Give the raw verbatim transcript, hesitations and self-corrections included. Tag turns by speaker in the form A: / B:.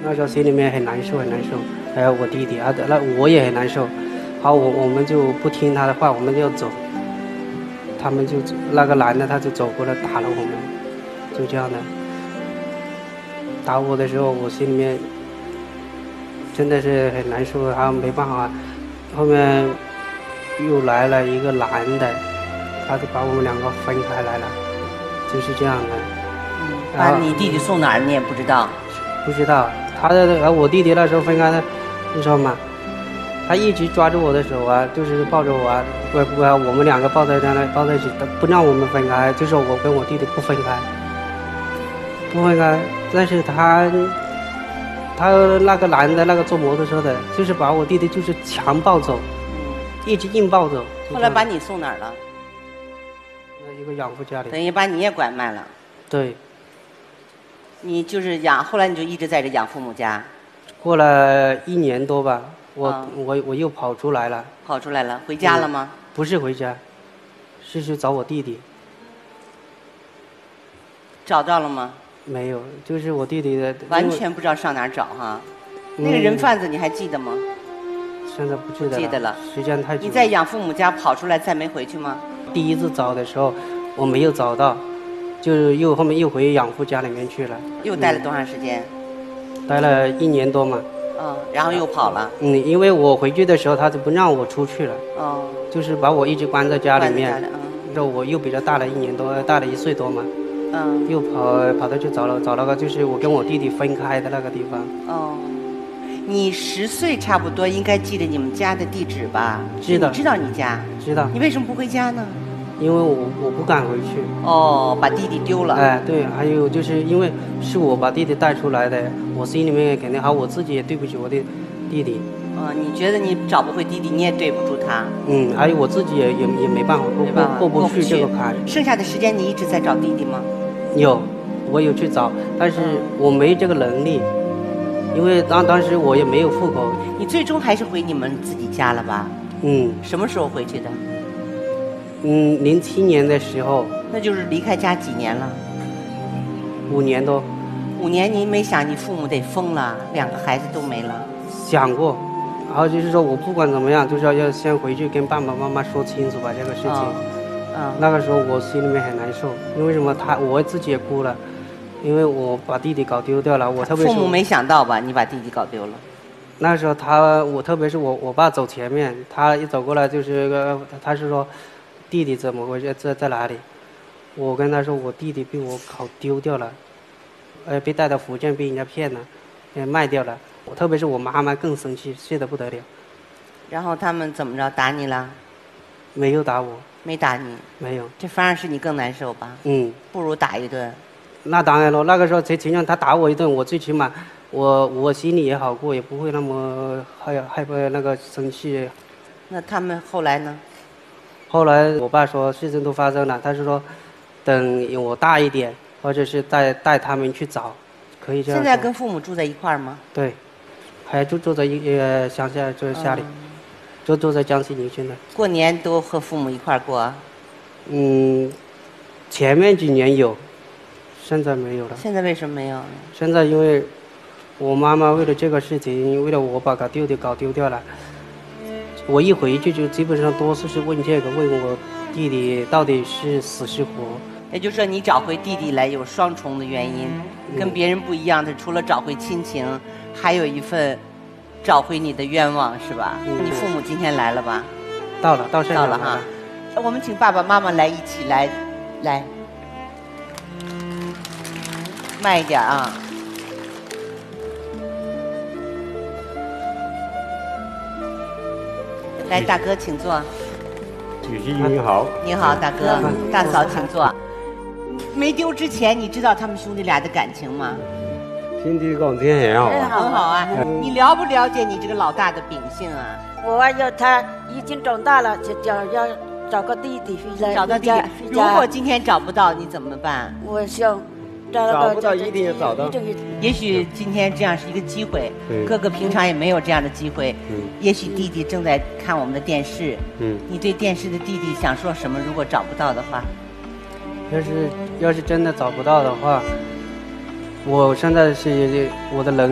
A: 那时候心里面很难受很难受，还有我弟弟啊，那我也很难受。好，我我们就不听他的话，我们就走。他们就那个男的他就走过来打了我们，就这样的。打我的时候，我心里面真的是很难受，还有没办法。后面又来了一个男的，他就把我们两个分开来了，就是这样的。
B: 嗯，把你弟弟送哪儿你也不知道？
A: 不知道，他的我弟弟那时候分开的，你知道吗？他一直抓住我的手啊，就是抱着我啊，不不，我们两个抱在那抱在一起，不让我们分开，就是我跟我弟弟不分开，不分开。但是他他那个男的那个坐摩托车的，就是把我弟弟就是强抱走，一直硬抱走。
B: 后来把你送哪儿了？
A: 那一个养父家里。
B: 等于把你也拐卖了。
A: 对。
B: 你就是养，后来你就一直在这养父母家。过
A: 了一年多吧。我、
B: 啊、
A: 我我又跑出来了，
B: 跑出来了，回家了吗？
A: 嗯、不是回家，是去找我弟弟。
B: 找到了吗？
A: 没有，就是我弟弟的。
B: 完全不知道上哪儿找哈。嗯、那个人贩子你还记得吗？
A: 现在不记得了。
B: 记得了，
A: 时间太久了。
B: 你在养父母家跑出来再没回去吗？
A: 第一次找的时候我没有找到，就是又后面又回养父家里面去了。
B: 又待了多长时间？
A: 嗯、待了一年多嘛。
B: 嗯，然后又跑了。
A: 嗯，因为我回去的时候，他就不让我出去了。哦。就是把我一直关在家里面。嗯。然后我又比较大了一年多，大了一岁多嘛。嗯。又跑跑到去找了找了个，就是我跟我弟弟分开的那个地方。
B: 哦。你十岁差不多应该记得你们家的地址吧？
A: 知道。
B: 你知道你家？
A: 知道。
B: 你为什么不回家呢？
A: 因为我我不敢回去。
B: 哦，把弟弟丢了。
A: 哎，对，还有就是因为是我把弟弟带出来的，我心里面肯定好，我自己也对不起我的弟弟。
B: 哦，你觉得你找不回弟弟，你也对不住他。
A: 嗯，还有我自己也也也没办法过过过不去这个坎。
B: 剩下的时间你一直在找弟弟吗？
A: 有，我有去找，但是我没这个能力，因为当当时我也没有户口。
B: 你最终还是回你们自己家了吧？
A: 嗯。
B: 什么时候回去的？
A: 嗯，零七年的时候。
B: 那就是离开家几年了？
A: 五年多。
B: 五年，你没想你父母得疯了，两个孩子都没了？
A: 想过，然后就是说我不管怎么样，就是要要先回去跟爸爸妈妈说清楚吧这个事情。嗯。嗯那个时候我心里面很难受，因为什么？他我自己也哭了，因为我把弟弟搞丢掉了。我特别是
B: 父母没想到吧？你把弟弟搞丢了。
A: 那时候他，我特别是我我爸走前面，他一走过来就是个，他是说。弟弟怎么回事？在在哪里？我跟他说，我弟弟被我搞丢掉了，呃，被带到福建，被人家骗了，呃，卖掉了。我特别是我妈妈更生气，气得不得了。
B: 然后他们怎么着打你了？
A: 没有打我。
B: 没打你？
A: 没有。
B: 这反而是你更难受吧？
A: 嗯。
B: 不如打一顿。
A: 那当然了，那个时候谁情愿他打我一顿，我最起码我我心里也好过，也不会那么害害怕那个生气。
B: 那他们后来呢？
A: 后来我爸说事情都发生了，他是说等我大一点，或者是带带他们去找，可以这样。
B: 现在跟父母住在一块儿吗？
A: 对，还就住在一呃乡下，就是家里，嗯、就住在江西宁县的。
B: 过年都和父母一块儿过？
A: 嗯，前面几年有，现在没有了。
B: 现在为什么没有？
A: 现在因为我妈妈为了这个事情，为了我把搞丢的搞丢掉了。我一回去就基本上多数是问这个，问我弟弟到底是死是活。
B: 也就是说，你找回弟弟来有双重的原因，嗯、跟别人不一样的，除了找回亲情，还有一份找回你的冤枉，是吧？嗯、你父母今天来了吧？
A: 到了，到现场
B: 到了哈。我们请爸爸妈妈来一起来，来，慢一点啊。来，大哥，请坐。
C: 主席你好。
B: 你好，大哥，大嫂，请坐。没丢之前，你知道他们兄弟俩的感情吗？
C: 兄弟感情很好啊。
B: 很好啊。你了不了解你这个老大的秉性啊？
D: 我要他已经长大了，就要要找个弟弟回来。
B: 找个弟弟。如果今天找不到，你怎么办？
D: 我想。
C: 找不到一定也找到。
B: 也许今天这样是一个机会，哥哥平常也没有这样的机会。嗯。也许弟弟正在看我们的电视。嗯。你对电视的弟弟想说什么？如果找不到的话，
A: 要是要是真的找不到的话，我现在是我的能。